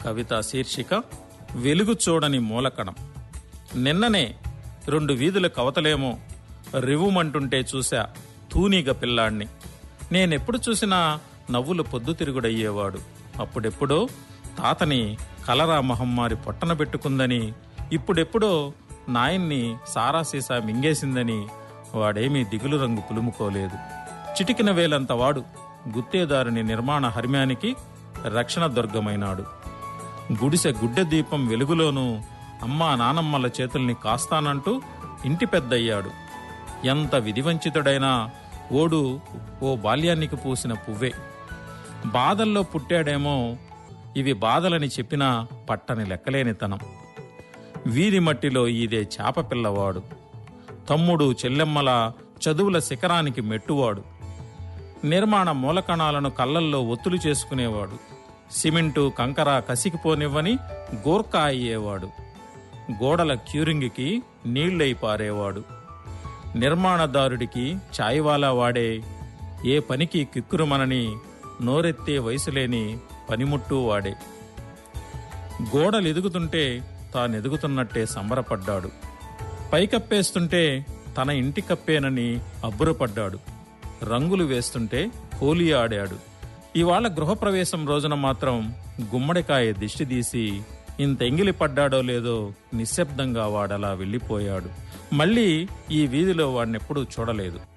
కవిత శీర్షిక వెలుగు చూడని మూలకణం. నిన్ననే 2 వీధుల కవతలేమో రివుమంటుంటే చూశా తూనీగ పిల్లాణ్ణి. నేనెప్పుడు చూసినా నవ్వులు పొద్దుతిరుగుడయ్యేవాడు. అప్పుడెప్పుడో తాతని కలరా మహమ్మారి పొట్టన పెట్టుకుందని, ఇప్పుడెప్పుడో నాయన్ని సారాసీసా మింగేసిందని వాడేమీ దిగులు రంగు పులుముకోలేదు. చిటికిన వేలంత వాడు గుత్తేదారుని నిర్మాణ హర్మ్యానికి రక్షణ దుర్గమైనాడు. గుడిసె గుడ్డె దీపం వెలుగులోనూ అమ్మా నానమ్మల చేతుల్ని కాస్తానంటూ ఇంటి పెద్దయ్యాడు. ఎంత విధివంచితుడైనా ఓడు ఓ బాల్యానికి పూసిన పువ్వే. బాధల్లో పుట్టాడేమో, ఇవి బాధలని చెప్పినా పట్టని లెక్కలేనితనం. వీధి మట్టిలో ఈదే చేప పిల్లవాడు. తమ్ముడు చెల్లెమ్మల చదువుల శిఖరానికి మెట్టువాడు. నిర్మాణ మూలకణాలను కళ్ళల్లో ఒత్తులు చేసుకునేవాడు. సిమెంటు కంకర కసికిపోనివ్వని గోర్ఖా అయ్యేవాడు. గోడల క్యూరింగ్కి నీళ్లై పారేవాడు. నిర్మాణదారుడికి చాయివాలా వాడే, ఏ పనికి కిక్కురుమనని నోరెత్తే వయసులేని పనిముట్టు వాడే. గోడలెదుగుతుంటే తానెదుగుతున్నట్టే సంబరపడ్డాడు. పైకప్పేస్తుంటే తన ఇంటి కప్పేనని అబ్బురపడ్డాడు. రంగులు వేస్తుంటే హోలీ ఆడాడు. ఇవాళ గృహప్రవేశం రోజున మాత్రం గుమ్మడికాయ దిష్టి తీసి ఇంతెంగిలి పడ్డాడో లేదో నిశ్శబ్దంగా వాడలా వెళ్ళిపోయాడు. మళ్ళీ ఈ వీధిలో వాడినెప్పుడూ చూడలేదు.